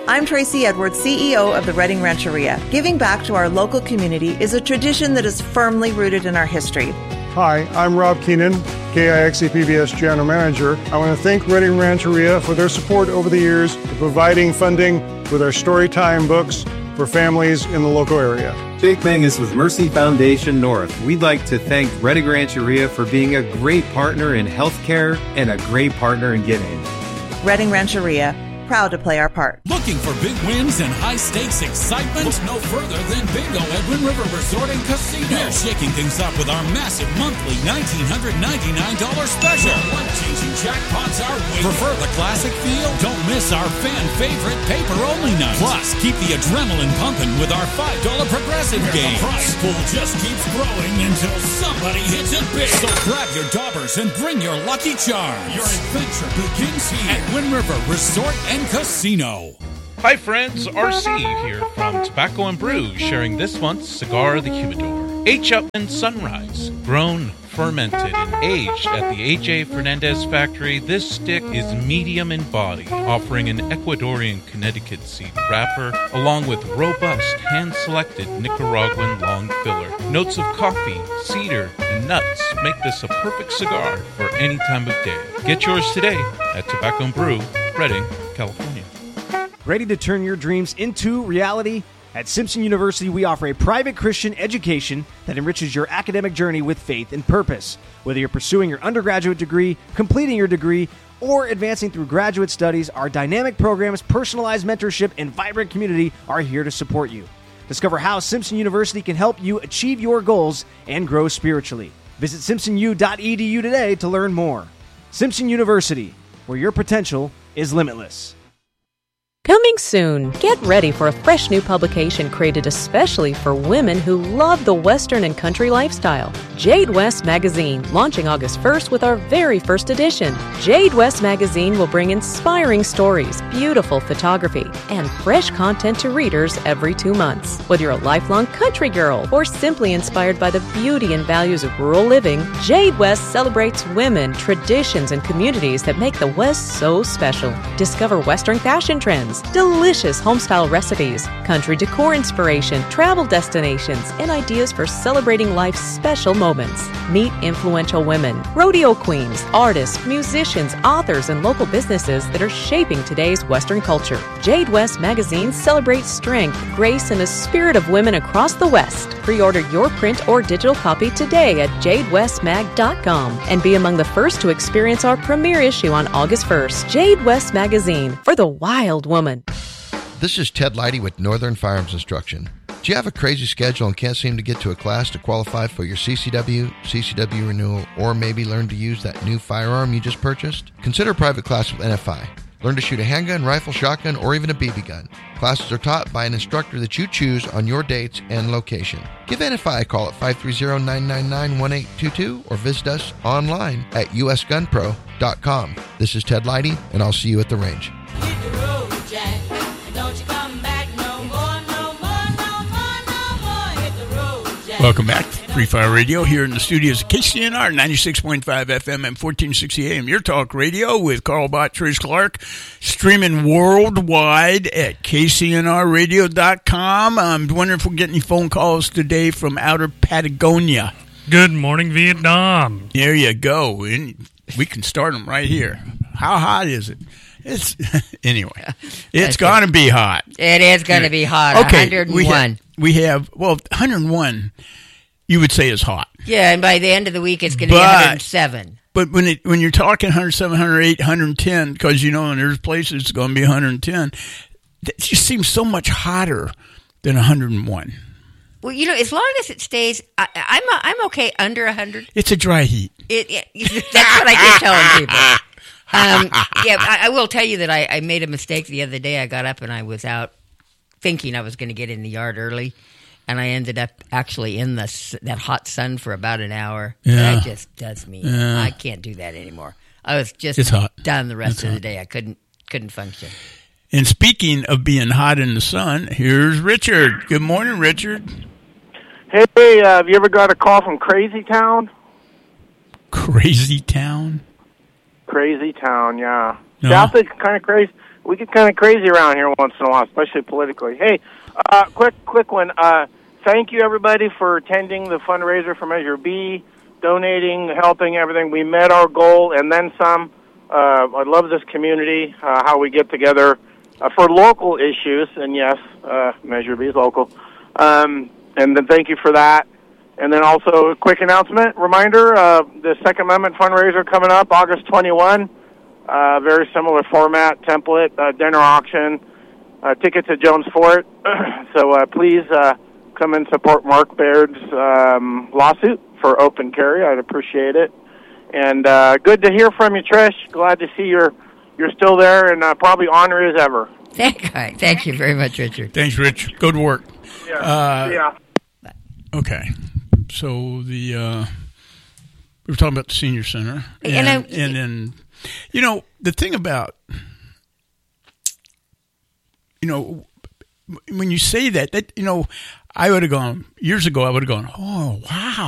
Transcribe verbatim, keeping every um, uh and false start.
I'm Tracy Edwards, C E O of the Redding Rancheria. Giving back to our local community is a tradition that is firmly rooted in our history. Hi, I'm Rob Keenan, K I X E P B S General Manager. I want to thank Redding Rancheria for their support over the years, providing funding with our Storytime books for families in the local area. Jake Mangus with Mercy Foundation North. We'd like to thank Redding Rancheria for being a great partner in healthcare and a great partner in giving. Redding Rancheria, proud to play our part. Looking for big wins and high-stakes excitement? Look no further than Bingo at Wind River Resort and Casino. We're shaking things up with our massive monthly one thousand nine hundred ninety-nine dollars special. Life-changing jackpots are waiting. Prefer the classic feel? Don't miss our fan-favorite paper-only night. Plus, keep the adrenaline pumping with our five dollars progressive game. The prize pool just keeps growing until somebody hits it big. So grab your daubers and bring your lucky charms. Your adventure begins here at Wind River Resort and Casino. Hi friends, R C here from Tobacco and Brew, sharing this month's Cigar of the Humidor. H. Upman Sunrise, grown, fermented, and aged at the A J Fernandez factory, this stick is medium in body, offering an Ecuadorian Connecticut seed wrapper, along with robust, hand-selected Nicaraguan long filler. Notes of coffee, cedar, and nuts make this a perfect cigar for any time of day. Get yours today at Tobacco and Brew, Redding, California. Ready to turn your dreams into reality? At Simpson University, we offer a private Christian education that enriches your academic journey with faith and purpose. Whether you're pursuing your undergraduate degree, completing your degree, or advancing through graduate studies, our dynamic programs, personalized mentorship, and vibrant community are here to support you. Discover how Simpson University can help you achieve your goals and grow spiritually. Visit simpson u dot e d u today to learn more. Simpson University, where your potential is limitless. Coming soon, get ready for a fresh new publication created especially for women who love the Western and country lifestyle. Jade West Magazine, launching August first with our very first edition. Jade West Magazine will bring inspiring stories, beautiful photography, and fresh content to readers every two months. Whether you're a lifelong country girl or simply inspired by the beauty and values of rural living, Jade West celebrates women, traditions, and communities that make the West so special. Discover Western fashion trends, delicious homestyle recipes, country decor inspiration, travel destinations, and ideas for celebrating life's special moments. Meet influential women, rodeo queens, artists, musicians, authors, and local businesses that are shaping today's Western culture. Jade West Magazine celebrates strength, grace, and the spirit of women across the West. Pre-order your print or digital copy today at jade west mag dot com and be among the first to experience our premiere issue on August first. Jade West Magazine, for the wild woman. This is Ted Leidy with Northern Firearms Instruction. Do you have a crazy schedule and can't seem to get to a class to qualify for your C C W, C C W renewal, or maybe learn to use that new firearm you just purchased? Consider a private class with N F I. Learn to shoot a handgun, rifle, shotgun, or even a B B gun. Classes are taught by an instructor that you choose on your dates and location. Give N F I a call at five three zero, nine nine nine, one eight two two or visit us online at u s gun pro dot com. This is Ted Leidy, and I'll see you at the range. Welcome back to Free Fire Radio here in the studios of K C N R ninety-six point five F M and fourteen sixty A M. Your talk radio with Carl Bott, Trish Clark, streaming worldwide at k c n r radio dot com. I'm wondering if we'll get any phone calls today from outer Patagonia. Good morning, Vietnam. There you go. And we can start them right here. How hot is it? It's anyway. It's going to be hot. It is going to be hot. Okay, one hundred one. We have, we have well, one hundred one. You would say is hot. Yeah, and by the end of the week, it's going to be one hundred seven. But when it, when you're talking one hundred seven, one hundred eight, one hundred ten, because you know, there's places it's going to be one hundred ten. That just seems so much hotter than one hundred one. Well, you know, as long as it stays, I, I'm I'm okay under one hundred. It's a dry heat. It, it that's what I keep telling people. Um, yeah, I, I will tell you that I, I made a mistake the other day. I got up and I was out thinking I was going to get in the yard early, and I ended up actually in the that hot sun for about an hour. Yeah. That just does me. Yeah. I can't do that anymore. I was just It's hot. done the rest It's of hot. the day. I couldn't couldn't function. And speaking of being hot in the sun, here's Richard. Good morning, Richard. Hey, uh, have you ever got a call from Crazy Town? Crazy Town? Crazy Town, yeah. No. South is kind of crazy. we get kind of crazy around here once in a while, especially politically. Hey, uh, quick, quick one. Uh, thank you, everybody, for attending the fundraiser for Measure B, donating, helping, everything. We met our goal and then some. Uh, I love this community, uh, how we get together uh, for local issues, and yes, uh, Measure B is local. Um, and then thank you for that. And then also a quick announcement, reminder, uh, the Second Amendment fundraiser coming up August twenty-first. Uh, very similar format, template, uh, dinner auction, uh, tickets at Jones Fort. so uh, please uh, come and support Mark Baird's um, lawsuit for open carry. I'd appreciate it. And uh, good to hear from you, Trish. Glad to see you're you're still there, and uh, probably ornery as ever. Thank, thank you very much, Richard. Thanks, Rich. Go to work. Yeah. Uh, yeah. Okay. So the uh, we were talking about the senior center, and And I- and then you know the thing about you know when you say that that you know I would have gone years ago. I would have gone, oh wow.